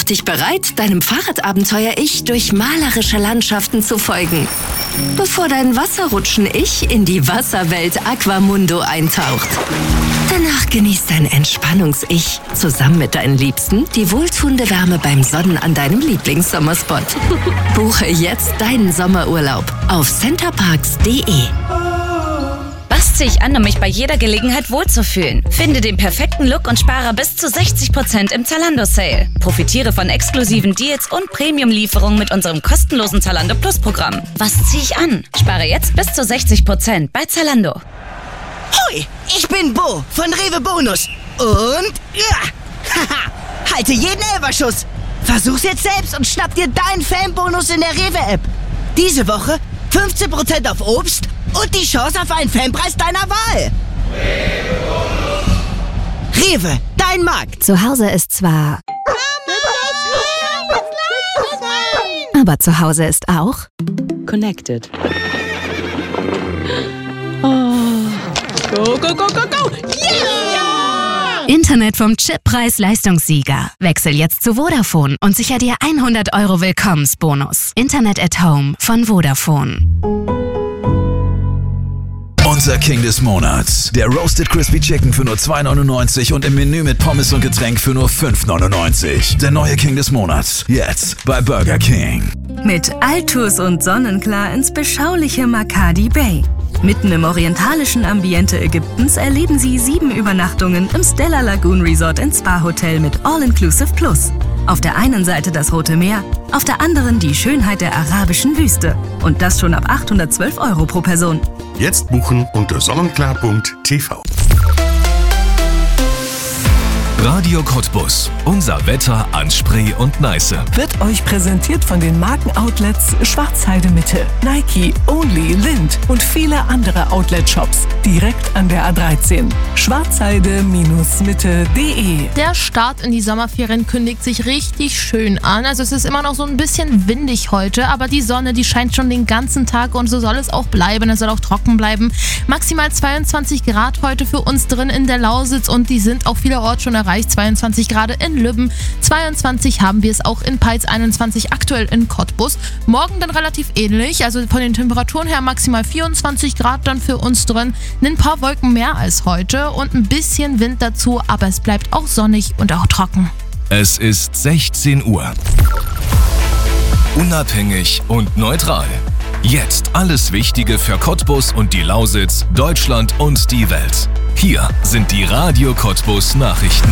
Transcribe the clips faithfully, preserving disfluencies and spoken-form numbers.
dich bereit, deinem Fahrradabenteuer-Ich durch malerische Landschaften zu folgen, bevor dein Wasserrutschen-Ich in die Wasserwelt Aquamundo eintaucht. Danach genießt dein Entspannungs-Ich zusammen mit deinen Liebsten die wohltuende Wärme beim Sonnen an deinem Lieblingssommerspot. Buche jetzt deinen Sommerurlaub auf centerparks punkt de. Was ziehe ich an, um mich bei jeder Gelegenheit wohlzufühlen? Finde den perfekten Look und spare bis zu sechzig Prozent im Zalando-Sale. Profitiere von exklusiven Deals und Premium-Lieferungen mit unserem kostenlosen Zalando Plus-Programm. Was ziehe ich an? Spare jetzt bis zu sechzig Prozent bei Zalando. Hoi, ich bin Bo von Rewe Bonus. Und ja, haha, halte jeden Elferschuss. Versuch's jetzt selbst und schnapp dir deinen Fanbonus in der Rewe-App. Diese Woche fünfzehn Prozent auf Obst und die Chance auf einen Fanpreis deiner Wahl. Rewe, dein Markt. Zu Hause ist zwar... aber zu Hause ist auch... Connected. Oh. Go, go, go, go, go! Yeah! Internet vom Chippreis-Leistungssieger. Wechsel jetzt zu Vodafone und sicher dir hundert Euro Willkommensbonus. Internet at Home von Vodafone. Unser King des Monats. Der Roasted Crispy Chicken für nur zwei neunundneunzig und im Menü mit Pommes und Getränk für nur fünf neunundneunzig. Der neue King des Monats. Jetzt bei Burger King. Mit Altus und Sonnenklar ins beschauliche Makadi Bay. Mitten im orientalischen Ambiente Ägyptens erleben Sie sieben Übernachtungen im Stella Lagoon Resort and Spa Hotel mit All-Inclusive Plus. Auf der einen Seite das Rote Meer, auf der anderen die Schönheit der arabischen Wüste. Und das schon ab achthundertzwölf Euro pro Person. Jetzt buchen unter sonnenklar punkt t v. Radio Cottbus. Unser Wetter an Spree und Neiße. Wird euch präsentiert von den Markenoutlets Schwarzheide Mitte, Nike, Only, Lind und viele andere Outlet-Shops direkt an der A dreizehn. schwarzheide Mitte punkt de. Der Start in die Sommerferien kündigt sich richtig schön an. Also es ist immer noch so ein bisschen windig heute, aber die Sonne, die scheint schon den ganzen Tag und so soll es auch bleiben. Es soll auch trocken bleiben. Maximal zweiundzwanzig Grad heute für uns drin in der Lausitz und die sind auch vielerorts schon erreicht. zweiundzwanzig Grad in Lübben, zweiundzwanzig haben wir es auch in Peitz, einundzwanzig aktuell in Cottbus. Morgen dann relativ ähnlich, also von den Temperaturen her maximal vierundzwanzig Grad dann für uns drin. Ein paar Wolken mehr als heute und ein bisschen Wind dazu, aber es bleibt auch sonnig und auch trocken. Es ist sechzehn Uhr. Unabhängig und neutral. Jetzt alles Wichtige für Cottbus und die Lausitz, Deutschland und die Welt. Hier sind die Radio Cottbus Nachrichten.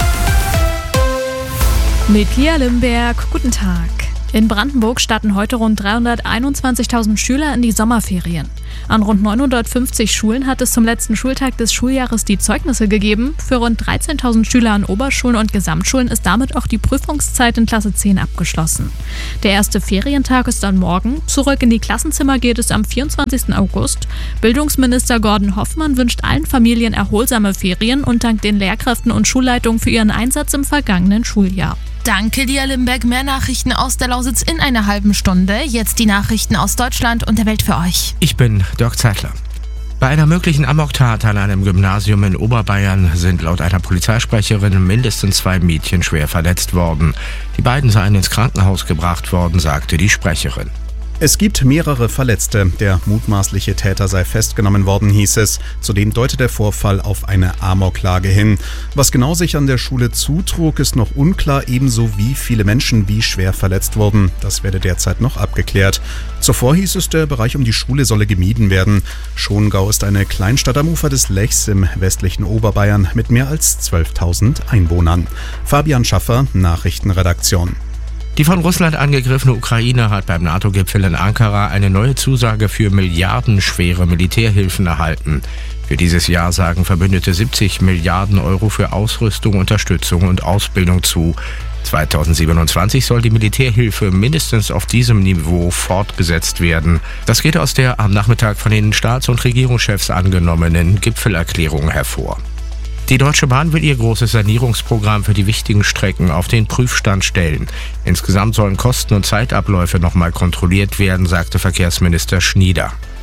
Mit Lia Limberg, guten Tag. In Brandenburg starten heute rund dreihunderteinundzwanzigtausend Schüler in die Sommerferien. An rund neunhundertfünfzig Schulen hat es zum letzten Schultag des Schuljahres die Zeugnisse gegeben. Für rund dreizehntausend Schüler an Oberschulen und Gesamtschulen ist damit auch die Prüfungszeit in Klasse zehn abgeschlossen. Der erste Ferientag ist dann morgen. Zurück in die Klassenzimmer geht es am vierundzwanzigsten August. Bildungsminister Gordon Hoffmann wünscht allen Familien erholsame Ferien und dankt den Lehrkräften und Schulleitungen für ihren Einsatz im vergangenen Schuljahr. Danke dir, Limberg. Mehr Nachrichten aus der Lausitz in einer halben Stunde. Jetzt die Nachrichten aus Deutschland und der Welt für euch. Ich bin Dirk Zeitler. Bei einer möglichen Amoktat an einem Gymnasium in Oberbayern sind laut einer Polizeisprecherin mindestens zwei Mädchen schwer verletzt worden. Die beiden seien ins Krankenhaus gebracht worden, sagte die Sprecherin. Es gibt mehrere Verletzte. Der mutmaßliche Täter sei festgenommen worden, hieß es. Zudem deutet der Vorfall auf eine Amoklage hin. Was genau sich an der Schule zutrug, ist noch unklar, ebenso wie viele Menschen wie schwer verletzt wurden. Das werde derzeit noch abgeklärt. Zuvor hieß es, der Bereich um die Schule solle gemieden werden. Schongau ist eine Kleinstadt am Ufer des Lechs im westlichen Oberbayern mit mehr als zwölftausend Einwohnern. Fabian Schaffer, Nachrichtenredaktion. Die von Russland angegriffene Ukraine hat beim NATO-Gipfel in Ankara eine neue Zusage für milliardenschwere Militärhilfen erhalten. Für dieses Jahr sagen Verbündete siebzig Milliarden Euro für Ausrüstung, Unterstützung und Ausbildung zu. zweitausendsiebenundzwanzig soll die Militärhilfe mindestens auf diesem Niveau fortgesetzt werden. Das geht aus der am Nachmittag von den Staats- und Regierungschefs angenommenen Gipfelerklärung hervor. Die Deutsche Bahn will ihr großes Sanierungsprogramm für die wichtigen Strecken auf den Prüfstand stellen. Insgesamt sollen Kosten und Zeitabläufe nochmal kontrolliert werden, sagte Verkehrsminister Schnieder.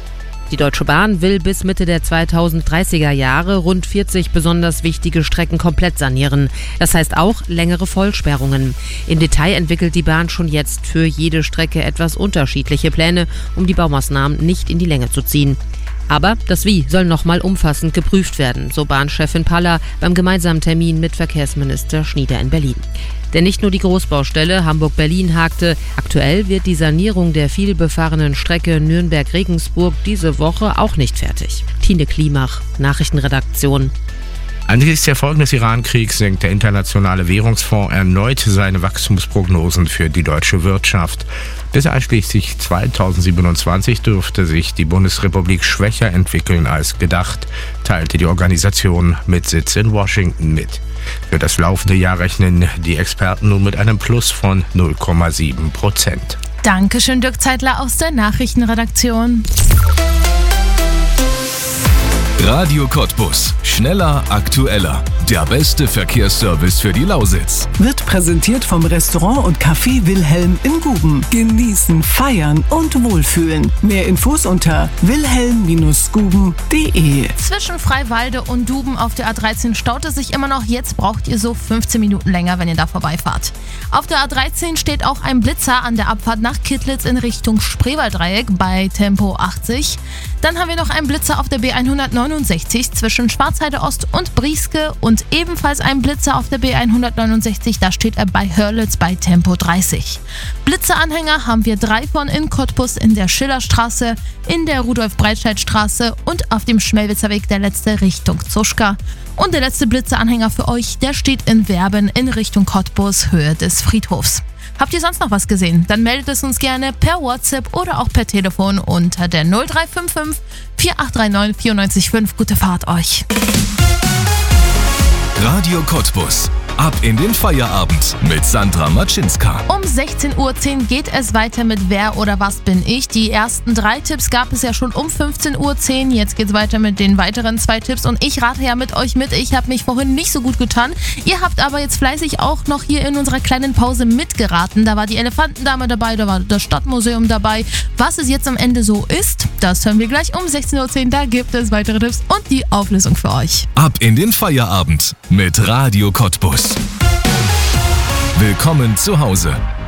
Die Deutsche Bahn will bis Mitte der zweitausenddreißiger Jahre rund vierzig besonders wichtige Strecken komplett sanieren. Das heißt auch längere Vollsperrungen. Im Detail entwickelt die Bahn schon jetzt für jede Strecke etwas unterschiedliche Pläne, um die Baumaßnahmen nicht in die Länge zu ziehen. Aber das Wie soll nochmal umfassend geprüft werden, so Bahnchefin Paller beim gemeinsamen Termin mit Verkehrsminister Schnieder in Berlin. Denn nicht nur die Großbaustelle Hamburg-Berlin hakte, aktuell wird die Sanierung der vielbefahrenen Strecke Nürnberg-Regensburg diese Woche auch nicht fertig. Tine Klimach, Nachrichtenredaktion. Angesichts der Folgen des Iran-Kriegs senkt der Internationale Währungsfonds erneut seine Wachstumsprognosen für die deutsche Wirtschaft. Bis einschließlich zweitausendsiebenundzwanzig dürfte sich die Bundesrepublik schwächer entwickeln als gedacht, teilte die Organisation mit Sitz in Washington mit. Für das laufende Jahr rechnen die Experten nun mit einem Plus von null Komma sieben Prozent. Dankeschön, Dirk Zeitler aus der Nachrichtenredaktion. Radio Cottbus. Schneller, aktueller. Der beste Verkehrsservice für die Lausitz. Wird präsentiert vom Restaurant und Café Wilhelm in Guben. Genießen, feiern und wohlfühlen. Mehr Infos unter wilhelm Bindestrich guben Punkt de. Zwischen Freiwalde und Duben auf der A dreizehn staut es sich immer noch. Jetzt braucht ihr so fünfzehn Minuten länger, wenn ihr da vorbeifahrt. Auf der A dreizehn steht auch ein Blitzer an der Abfahrt nach Kittlitz in Richtung Spreewalddreieck bei Tempo achtzig. Dann haben wir noch einen Blitzer auf der B hundertneunundsechzig zwischen Schwarzheide Ost und Brieske und ebenfalls einen Blitzer auf der B hundertneunundsechzig, da steht er bei Hörlitz bei Tempo dreißig. Blitzeranhänger haben wir drei von in Cottbus in der Schillerstraße, in der Rudolf-Breitscheid-Straße und auf dem Schmelwitzer Weg der letzte Richtung Zuschka. Und der letzte Blitzeranhänger für euch, der steht in Werben in Richtung Cottbus, Höhe des Friedhofs. Habt ihr sonst noch was gesehen? Dann meldet es uns gerne per WhatsApp oder auch per Telefon unter der null drei fünf fünf vier acht drei neun vier neun fünf. Gute Fahrt euch. Radio Cottbus. Ab in den Feierabend mit Sandra Matschinska. Um sechzehn Uhr zehn geht es weiter mit Wer oder was bin ich. Die ersten drei Tipps gab es ja schon um fünfzehn Uhr zehn. Jetzt geht es weiter mit den weiteren zwei Tipps. Und ich rate ja mit euch mit. Ich habe mich vorhin nicht so gut getan. Ihr habt aber jetzt fleißig auch noch hier in unserer kleinen Pause mitgeraten. Da war die Elefantendame dabei, da war das Stadtmuseum dabei. Was es jetzt am Ende so ist, das hören wir gleich um sechzehn Uhr zehn. Da gibt es weitere Tipps und die Auflösung für euch. Ab in den Feierabend mit Radio Cottbus. Willkommen zu Hause.